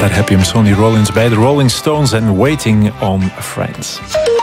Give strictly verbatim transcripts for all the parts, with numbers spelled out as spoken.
daar heb je hem, Sonny Rollins bij de Rolling Stones en Waiting on Friends.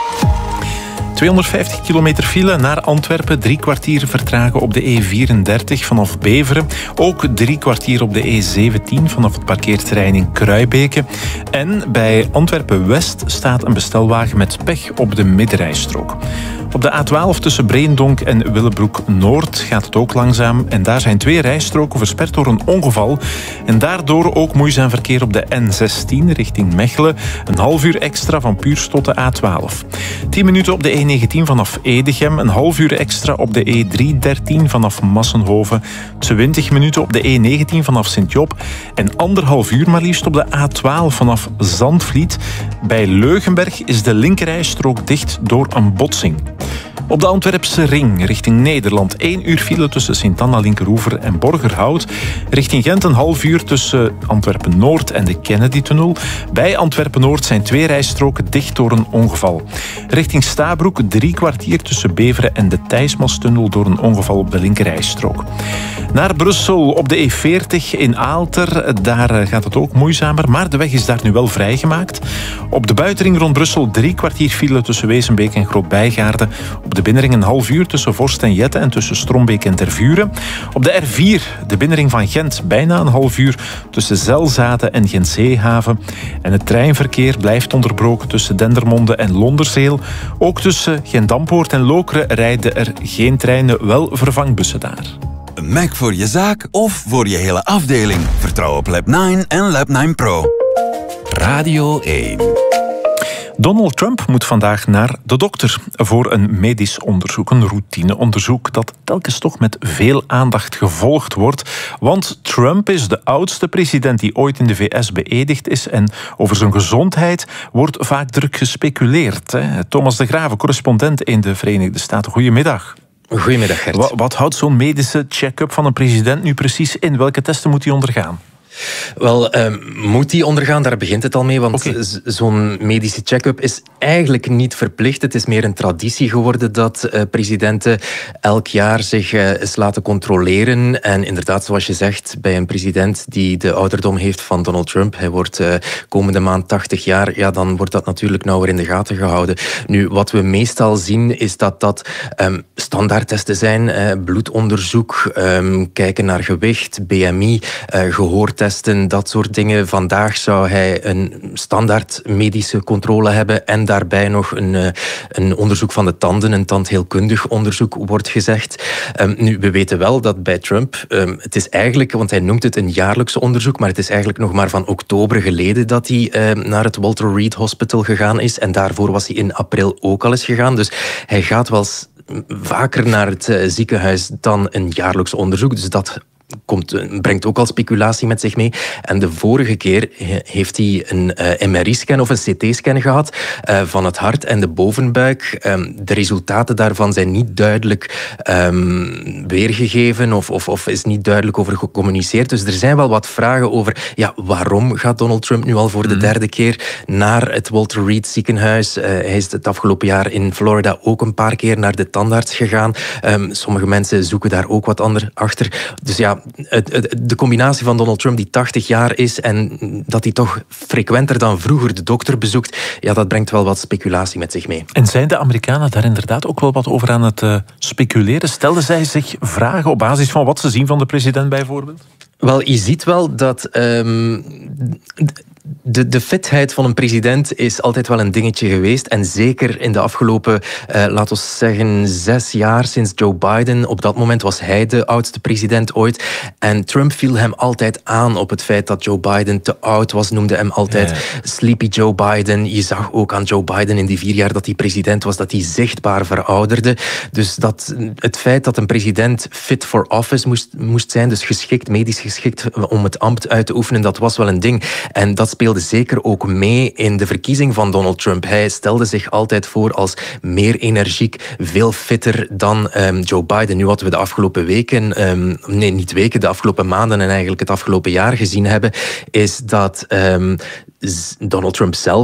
tweehonderdvijftig kilometer file naar Antwerpen. Drie kwartier vertragen op de E vierendertig vanaf Beveren. Ook drie kwartier op de E zeventien vanaf het parkeerterrein in Kruibeke. En bij Antwerpen-West staat een bestelwagen met pech op de middenrijstrook. Op de A twaalf tussen Breendonk en Willebroek-Noord gaat het ook langzaam. En daar zijn twee rijstroken versperd door een ongeval. En daardoor ook moeizaam verkeer op de N zestien richting Mechelen. Een half uur extra van Puurs tot de A twaalf. tien minuten op de E negentien vanaf Edegem. Een half uur extra op de E driehonderddertien vanaf Massenhoven. twintig minuten op de E negentien vanaf Sint-Job. En anderhalf uur maar liefst op de A twaalf vanaf Zandvliet. Bij Leugenberg is de linkerrijstrook dicht door een botsing. Op de Antwerpse ring richting Nederland één uur file tussen Sint-Anna-Linkeroever en Borgerhout. Richting Gent een half uur tussen Antwerpen-Noord en de Kennedy-tunnel. Bij Antwerpen-Noord zijn twee rijstroken dicht door een ongeval. Richting Stabroek drie kwartier tussen Beveren en de Thijsmastunnel door een ongeval op de linkerrijstrook. Naar Brussel op de E veertig in Aalter. Daar gaat het ook moeizamer, maar de weg is daar nu wel vrijgemaakt. Op de buitenring rond Brussel drie kwartier file tussen Wezenbeek en Groot-Bijgaarden. Op de binnenring een half uur tussen Vorst en Jette en tussen Strombeek en Tervuren. Op de R vier, de binnenring van Gent, bijna een half uur tussen Zelzaten en Gentzeehaven. En het treinverkeer blijft onderbroken tussen Dendermonde en Londerzeel. Ook tussen Gent-Dampoort en Lokeren rijden er geen treinen, wel vervangbussen daar. Een Mac voor je zaak of voor je hele afdeling. Vertrouw op Lab negen en Lab negen Pro. Radio één. Donald Trump moet vandaag naar de dokter voor een medisch onderzoek, een routineonderzoek dat telkens toch met veel aandacht gevolgd wordt. Want Trump is de oudste president die ooit in de V S beëdigd is en over zijn gezondheid wordt vaak druk gespeculeerd. Thomas de Graeve, correspondent in de Verenigde Staten. Goedemiddag. Goedemiddag, Gert. Wat, wat houdt zo'n medische check-up van een president nu precies in? Welke testen moet hij ondergaan? Wel, uh, moet die ondergaan, daar begint het al mee, want okay. z- zo'n medische check-up is eigenlijk niet verplicht. Het is meer een traditie geworden dat uh, presidenten elk jaar zich uh, eens laten controleren. En inderdaad, zoals je zegt, bij een president die de ouderdom heeft van Donald Trump, hij wordt uh, komende maand tachtig jaar, ja, dan wordt dat natuurlijk nauwer in de gaten gehouden. Nu, wat we meestal zien, is dat dat um, standaardtesten zijn, uh, bloedonderzoek, um, kijken naar gewicht, B M I, uh, gehoortesten, dat soort dingen. Vandaag zou hij een standaard medische controle hebben en daarbij nog een, een onderzoek van de tanden, een tandheelkundig onderzoek wordt gezegd. Um, nu, we weten wel dat bij Trump, um, het is eigenlijk, want hij noemt het een jaarlijks onderzoek, maar het is eigenlijk nog maar van oktober geleden dat hij um, naar het Walter Reed Hospital gegaan is en daarvoor was hij in april ook al eens gegaan. Dus hij gaat wel vaker naar het uh, ziekenhuis dan een jaarlijks onderzoek. Dus dat Komt, brengt ook al speculatie met zich mee. En de vorige keer heeft hij een uh, M R I-scan of een C T-scan gehad uh, van het hart en de bovenbuik. Um, de resultaten daarvan zijn niet duidelijk um, weergegeven of, of, of is niet duidelijk over gecommuniceerd. Dus er zijn wel wat vragen over ja, waarom gaat Donald Trump nu al voor de derde keer naar het Walter Reed ziekenhuis. Uh, hij is het afgelopen jaar in Florida ook een paar keer naar de tandarts gegaan. Um, sommige mensen zoeken daar ook wat ander achter. Dus ja, de combinatie van Donald Trump die tachtig jaar is en dat hij toch frequenter dan vroeger de dokter bezoekt, ja, dat brengt wel wat speculatie met zich mee. En zijn de Amerikanen daar inderdaad ook wel wat over aan het uh, speculeren? Stelden zij zich vragen op basis van wat ze zien van de president bijvoorbeeld? Wel, je ziet wel dat Um, De, de fitheid van een president is altijd wel een dingetje geweest. En zeker in de afgelopen, uh, laten we zeggen, zes jaar sinds Joe Biden. Op dat moment was hij de oudste president ooit. En Trump viel hem altijd aan op het feit dat Joe Biden te oud was. Noemde hem altijd ja. Sleepy Joe Biden. Je zag ook aan Joe Biden in die vier jaar dat hij president was, dat hij zichtbaar verouderde. Dus dat, het feit dat een president fit for office moest, moest zijn, dus geschikt, medisch geschikt om het ambt uit te oefenen, dat was wel een ding. En dat speelde zeker ook mee in de verkiezing van Donald Trump. Hij stelde zich altijd voor als meer energiek, veel fitter dan um, Joe Biden. Nu wat we de afgelopen weken, um, nee niet weken, de afgelopen maanden en eigenlijk het afgelopen jaar gezien hebben, is dat um, Donald Trump zelf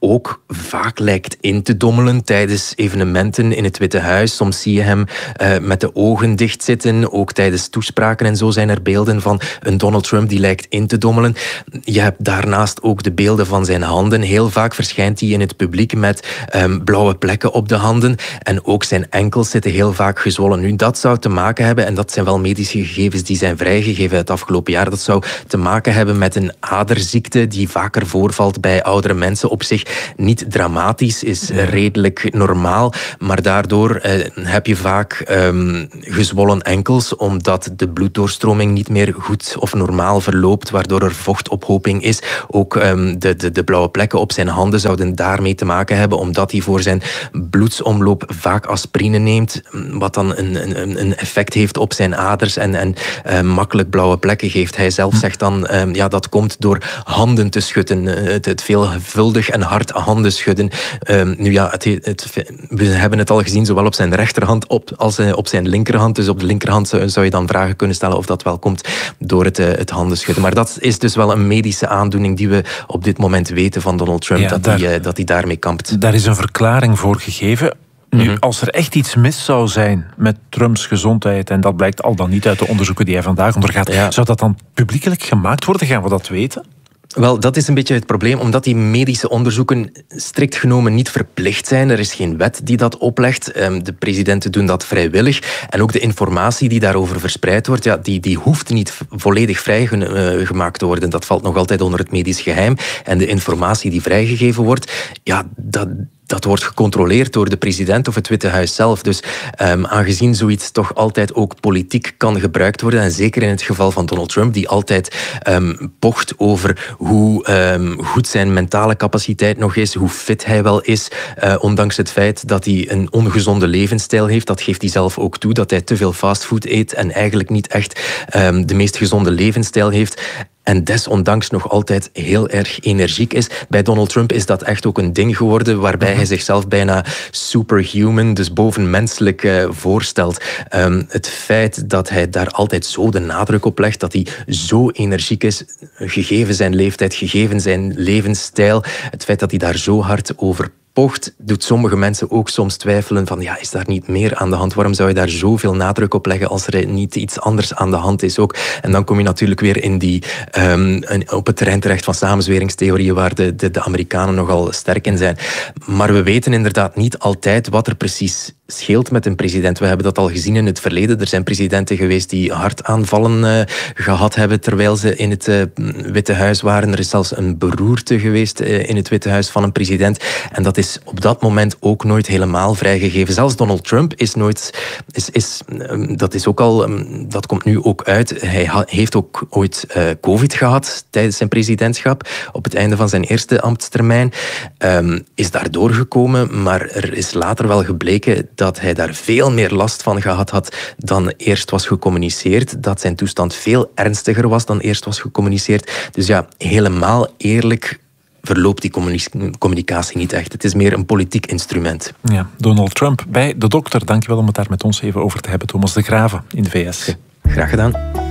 ook vaak lijkt in te dommelen tijdens evenementen in het Witte Huis. Soms zie je hem uh, met de ogen dicht zitten. Ook tijdens toespraken en zo zijn er beelden van een Donald Trump die lijkt in te dommelen. Je hebt daarnaast ook de beelden van zijn handen. Heel vaak verschijnt hij in het publiek met um, blauwe plekken op de handen. En ook zijn enkels zitten heel vaak gezwollen. Nu, dat zou te maken hebben, en dat zijn wel medische gegevens die zijn vrijgegeven het afgelopen jaar, dat zou te maken hebben met een aderziekte die vaker voorvalt bij oudere mensen. Op zich niet dramatisch, is redelijk normaal, maar daardoor uh, heb je vaak um, gezwollen enkels, omdat de bloeddoorstroming niet meer goed of normaal verloopt, waardoor er vochtophoping is. Ook um, de, de, de blauwe plekken op zijn handen zouden daarmee te maken hebben, omdat hij voor zijn bloedsomloop vaak aspirine neemt, wat dan een, een, een effect heeft op zijn aders en, en uh, makkelijk blauwe plekken geeft. Hij zelf zegt dan, um, ja, dat komt door handen te schudden, uh, het, het veelvuldig en hard handen schudden. Um, nu ja, het, het, we hebben het al gezien, zowel op zijn rechterhand op, als uh, op zijn linkerhand. Dus op de linkerhand zou, zou je dan vragen kunnen stellen of dat wel komt door het, uh, het handen schudden. Maar dat is dus wel een medische aandoening die we op dit moment weten van Donald Trump, ja, dat, daar, hij, uh, dat hij daarmee kampt. Daar is een verklaring voor gegeven. Nu, mm-hmm. als er echt iets mis zou zijn met Trumps gezondheid, en dat blijkt al dan niet uit de onderzoeken die hij vandaag ondergaat, ja. zou dat dan publiekelijk gemaakt worden? Gaan we dat weten? Wel, dat is een beetje het probleem, omdat die medische onderzoeken strikt genomen niet verplicht zijn. Er is geen wet die dat oplegt. De presidenten doen dat vrijwillig. En ook de informatie die daarover verspreid wordt, ja, die, die hoeft niet volledig vrijgemaakt te worden. Dat valt nog altijd onder het medisch geheim. En de informatie die vrijgegeven wordt, ja, dat... Dat wordt gecontroleerd door de president of het Witte Huis zelf. Dus um, aangezien zoiets toch altijd ook politiek kan gebruikt worden, en zeker in het geval van Donald Trump, die altijd um, pocht over hoe um, goed zijn mentale capaciteit nog is, hoe fit hij wel is, uh, ondanks het feit dat hij een ongezonde levensstijl heeft. Dat geeft hij zelf ook toe, dat hij te veel fastfood eet en eigenlijk niet echt um, de meest gezonde levensstijl heeft. En desondanks nog altijd heel erg energiek is. Bij Donald Trump is dat echt ook een ding geworden, waarbij hij zichzelf bijna superhuman, dus bovenmenselijk uh, voorstelt. Um, het feit dat hij daar altijd zo de nadruk op legt, dat hij zo energiek is, gegeven zijn leeftijd, gegeven zijn levensstijl, het feit dat hij daar zo hard over pocht, doet sommige mensen ook soms twijfelen van, ja, is daar niet meer aan de hand? Waarom zou je daar zoveel nadruk op leggen als er niet iets anders aan de hand is ook? En dan kom je natuurlijk weer in die, um, op het terrein terecht van samenzweringstheorieën, waar de, de, de Amerikanen nogal sterk in zijn. Maar we weten inderdaad niet altijd wat er precies scheelt met een president. We hebben dat al gezien in het verleden. Er zijn presidenten geweest die hartaanvallen uh, gehad hebben terwijl ze in het uh, Witte Huis waren. Er is zelfs een beroerte geweest uh, in het Witte Huis van een president. En dat is op dat moment ook nooit helemaal vrijgegeven. Zelfs Donald Trump is nooit... Is, is, um, dat is ook al... Um, dat komt nu ook uit. Hij ha- heeft ook ooit uh, COVID gehad tijdens zijn presidentschap. Op het einde van zijn eerste ambtstermijn. Um, is daardoor gekomen, maar er is later wel gebleken dat hij daar veel meer last van gehad had dan eerst was gecommuniceerd. Dat zijn toestand veel ernstiger was dan eerst was gecommuniceerd. Dus ja, helemaal eerlijk verloopt die communicatie niet echt. Het is meer een politiek instrument. Ja, Donald Trump bij de dokter. Dankjewel om het daar met ons even over te hebben. Thomas de Graven in de V S. Graag gedaan.